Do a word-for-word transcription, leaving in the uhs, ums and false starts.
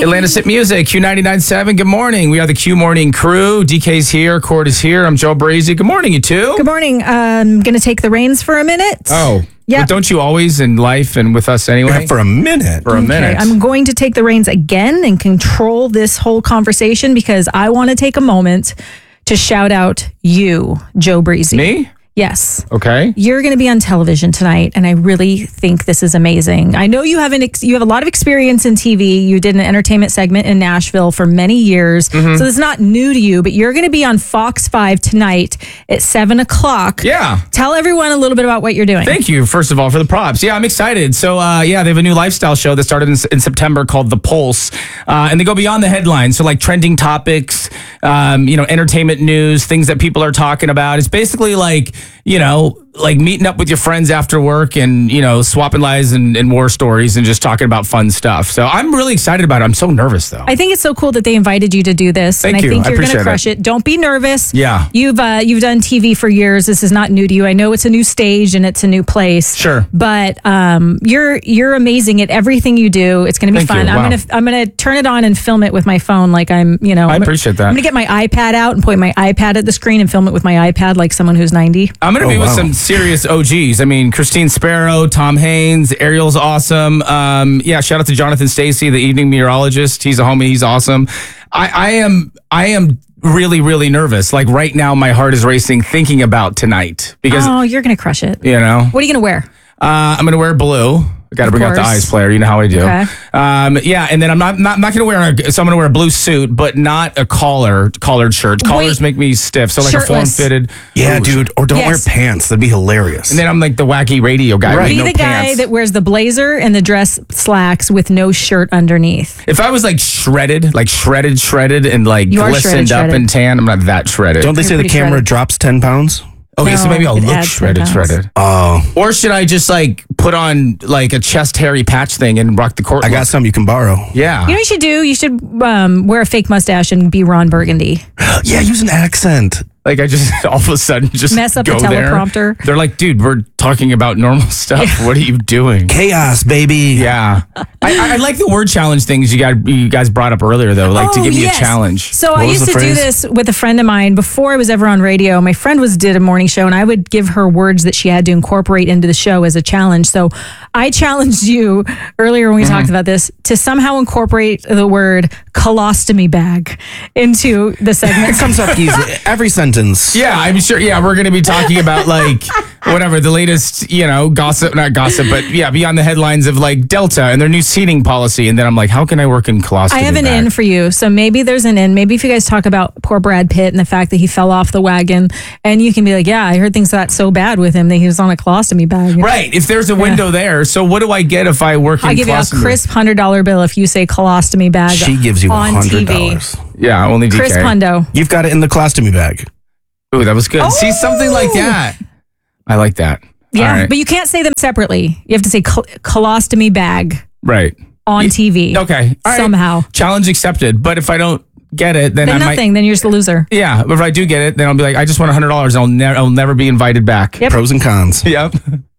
Atlantis Hit Music, Q ninety-nine point seven. Good morning. We are the Q Morning Crew. D K's here. Cord is here. I'm Joe Brazy. Good morning, you two. Good morning. I'm going to take the reins for a minute. Oh. Yeah. But don't you always in life and with us anyway? Yeah, for a minute. For a Okay, minute. I'm going to take the reins again and control this whole conversation because I want to take a moment to shout out you, Joe Breezy. Me? Yes. Okay. You're going to be on television tonight, and I really think this is amazing. I know you have an ex- you have a lot of experience in T V. You did an entertainment segment in Nashville for many years, Mm-hmm. so it's not new to you. But you're going to be on Fox five tonight at seven o'clock. Yeah. Tell everyone a little bit about what you're doing. Thank you, first of all, for the props. Yeah, I'm excited. So, uh, yeah, they have a new lifestyle show that started in, in September called The Pulse. Uh, and they go beyond the headlines. So, like trending topics, um, you know, entertainment news, things that people are talking about. It's basically like, you know, like meeting up with your friends after work and, you know, swapping lies and, and war stories and just talking about fun stuff. So I'm really excited about it. I'm so nervous, though. I think it's so cool that they invited you to do this. Thank and I you. think I you're going appreciate to crush it. it. Don't be nervous. Yeah. You've uh, you've done T V for years. This is not new to you. I know it's a new stage and it's a new place. Sure. But um, you're you're amazing at everything you do. It's going to be Thank fun. you. I'm Wow. going to I'm going to turn it on and film it with my phone like I'm, you know. I I'm- appreciate that. I'm going to get my iPad out and point my iPad at the screen and film it with my iPad like someone who's ninety. I'm going to Oh, be with wow. some serious O Gs. I mean, Christine Sparrow, Tom Haynes, Ariel's awesome. Um, yeah, shout out to Jonathan Stacy, the evening meteorologist. He's a homie. He's awesome. I, I am, I am really, really nervous. Like right now, my heart is racing thinking about tonight because, Oh, you're going to crush it. you know, What are you going to wear? uh, I'm going to wear blue. I got to Of bring out the course. ice player. You know how I do. Okay. Um, yeah, and then I'm not not, not going to wear a. So I'm going to wear a blue suit, but not a collar collared shirt. Collars Wait. make me stiff. So like Shirtless. a form fitted. Yeah, dude. Or don't Yes. wear pants. That'd be hilarious. And then I'm like the wacky radio guy. Right. with Be no the guy pants. that wears the blazer and the dress slacks with no shirt underneath. If I was like shredded, like shredded, shredded, and like You are glistened shredded, up shredded. and tan, I'm not that shredded. don't they You're say the pretty camera shredded. drops ten pounds? okay, so No, maybe I'll it look adds shredded, sometimes. shredded. Oh, Or should I just like put on like a chest hairy patch thing and rock the court? I got look? some you can borrow. Yeah. You know what you should do? You should um, wear a fake mustache and be Ron Burgundy. Yeah, use an accent. Like I just all of a sudden just Mess up the go there. teleprompter. They're like, dude, we're talking about normal stuff. What are you doing? Chaos, baby. Yeah, I, I, I like the word challenge things you got you guys brought up earlier though, like to Oh, give me yes. a challenge. So What I was used the to do phrase? this with a friend of mine before I was ever on radio. My friend was did a morning show, and I would give her words that she had to incorporate into the show as a challenge. So I challenged you earlier when we Mm-hmm. talked about this to somehow incorporate the word colostomy bag into the segment. It comes up easy. Every sentence. Yeah, I'm sure. Yeah, we're going to be talking about like whatever the latest, you know, gossip, not gossip, but yeah, beyond the headlines of like Delta and their new seating policy. And then I'm like, how can I work in colostomy I have an bag? in for you. So maybe there's an in. Maybe if you guys talk about poor Brad Pitt and the fact that he fell off the wagon, and you can be like, yeah, I heard things got so bad with him that he was on a colostomy bag. Right. If there's a window there, so what do I get if I work in I'll give you a colostomy? crisp hundred dollar bill if you say colostomy bag. She gives you on one hundred T V. dollars. Yeah, only D K. Crisp hundo. You've got it in the colostomy bag. Ooh, that was good. See, something like Oh! that. I like that. Yeah, All right. but you can't say them separately. You have to say col- colostomy bag Right. on Y- T V. Okay. All right. Somehow. Challenge accepted. But if I don't get it, then, Then I nothing. might. Then you're just a loser. Yeah. But if I do get it, then I'll be like, I just want one hundred dollars. I'll, ne- I'll never be invited back. Yep. Pros and cons. Yep.